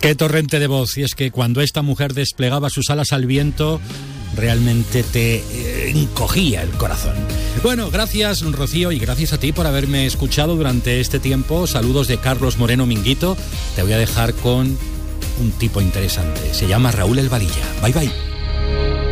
Qué torrente de voz. Y es que cuando esta mujer desplegaba sus alas al viento, realmente te encogía el corazón. Bueno, gracias Rocío y gracias a ti por haberme escuchado durante este tiempo. Saludos de Carlos Moreno Minguito. Te voy a dejar con un tipo interesante. Se llama Raúl El Valilla. Bye bye.